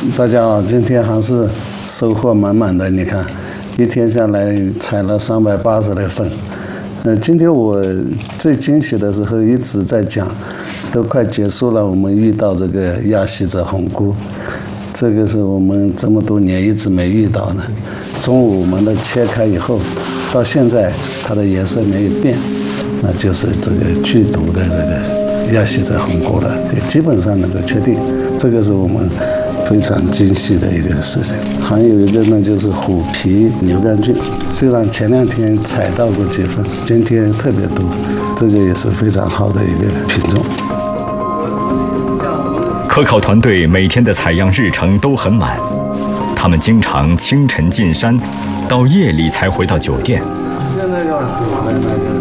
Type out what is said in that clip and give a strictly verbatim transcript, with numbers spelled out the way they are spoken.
大家好，今天还是收获满满的。你看，一天下来采了三百八十来份。呃，今天我最惊喜的时候一直在讲，都快结束了，我们遇到这个亚细泽红菇，这个是我们这么多年一直没遇到的。中午我们的切开以后，到现在它的颜色没有变，那就是这个剧毒的这个亚细泽红菇了，基本上能够确定，这个是我们非常惊喜的一个事情。还有一个呢，就是虎皮牛肝菌，虽然前两天采到过几份，今天特别多，这个也是非常好的一个品种。 科考团队每天的采样日程都很满，他们经常清晨进山，到夜里才回到酒店。 现在要是